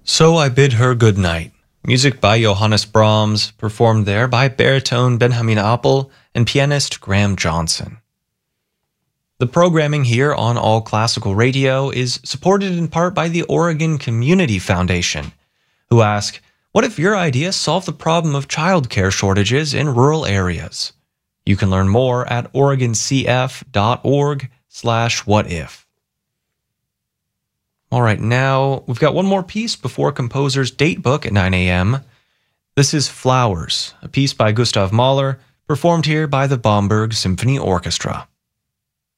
So I Bid Her Good Night. Music by Johannes Brahms, performed there by baritone Benjamin Appel and pianist Graham Johnson. The programming here on All Classical Radio is supported in part by the Oregon Community Foundation, who ask, what if your idea solved the problem of childcare shortages in rural areas? You can learn more at oregoncf.org/whatif. All right, now we've got one more piece before composer's date book at 9 a.m. This is Flowers, a piece by Gustav Mahler, performed here by the Bamberg Symphony Orchestra.